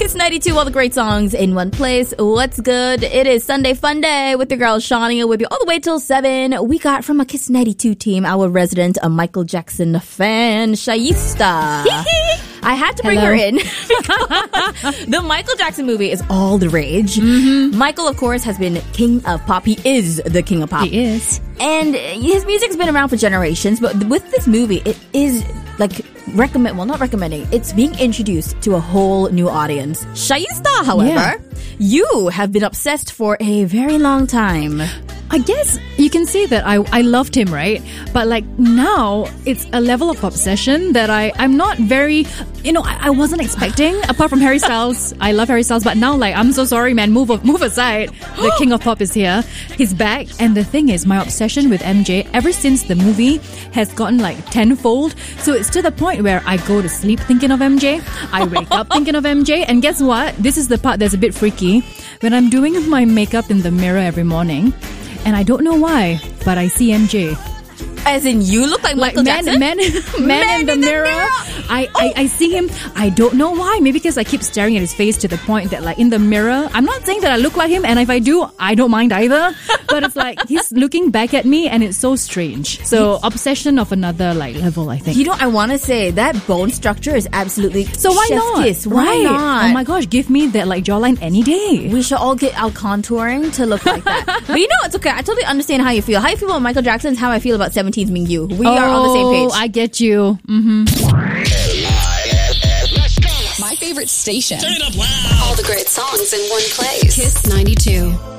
Kiss 92, all the great songs in one place. What's good? It is Sunday Fun Day with your girl Shania with you all the way till 7. We got from a Kiss 92 team, our resident, a Michael Jackson fan, Shaista. I had to bring her in. The Michael Jackson movie is all the rage. Michael, of course, has been king of pop. He is the king of pop. He is. And his music's been around for generations, but with this movie, it is not recommending. It's being introduced to a whole new audience. Shaista, however, you have been obsessed for a very long time. I guess you can say that I loved him, right? But like now, it's a level of obsession that I'm not very, I wasn't expecting. Apart from Harry Styles, I love Harry Styles, but now I'm so sorry, man, move aside. The king of pop is here. He's back. And the thing is, my obsession with MJ ever since the movie has gotten tenfold. So it's to the point where I go to sleep thinking of MJ. I wake up thinking of MJ. And guess what? This is the part that's a bit freaky. When I'm doing my makeup in the mirror every morning, and I don't know why, but I see MJ. As in, you look like Michael Jackson? Man in the mirror. I see him. I don't know why. Maybe because I keep staring at his face to the point that in the mirror, I'm not saying that I look like him, and if I do, I don't mind either. But it's he's looking back at me, and it's so strange. So obsession of another level, I think. I want to say that bone structure is absolutely so why chef's not? kiss. Why not? Oh my gosh, give me that jawline any day. We should all get our contouring to look like that. But it's okay. I totally understand how you feel. How you feel about Michael Jackson is how I feel about 17's Mingyu. We are on the same page. I get you. My favorite station. Turn it up loud. All the great songs in one place. Kiss 92.